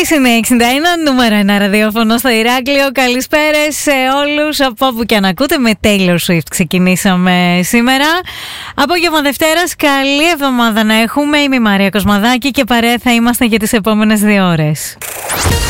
Kiss είναι 61, νούμερο 1 ραδιόφωνο στο Ηράκλειο. Καλησπέρες σε όλους από όπου και αν ακούτε. Με Taylor Swift ξεκινήσαμε σήμερα. Απόγευμα Δευτέρας, καλή εβδομάδα να έχουμε. Είμαι η Μαρία Κοσμαδάκη και παρέα θα είμαστε για τις επόμενες 2 ώρες.